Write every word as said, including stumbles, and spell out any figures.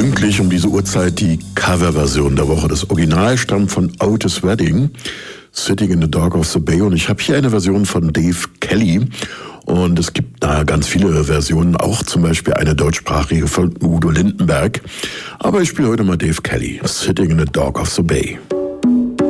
Pünktlich um diese Uhrzeit die Coverversion der Woche. Das Original stammt von Otis Redding, Sitting in the Dark of the Bay. Und ich habe hier eine Version von Dave Kelly. Und es gibt da ganz viele Versionen, auch zum Beispiel eine deutschsprachige von Udo Lindenberg. Aber ich spiele heute mal Dave Kelly, Sitting in the Dark of the Bay.